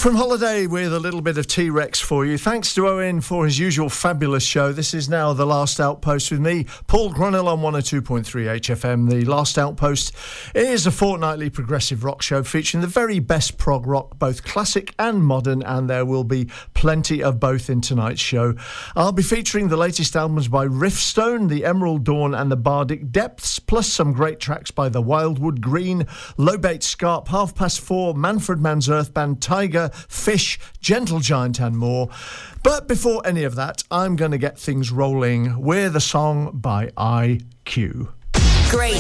From holiday with a little bit of T-Rex for you. Thanks to Owen for his usual fabulous show. This is now The Last Outpost with me, Paul Grunhill on 102.3 HFM. The Last Outpost is a fortnightly progressive rock show featuring the very best prog rock, both classic and modern, and there will be plenty of both in tonight's show. I'll be featuring the latest albums by Riffstone, The Emerald Dawn and The Bardic Depths, plus some great tracks by The Wildwood Green, Lobate Scarp, Half Past Four, Manfred Mann's Earth Band, Tiger, Fish, Gentle Giant and more. But before any of that, I'm going to get things rolling with a song by IQ. Great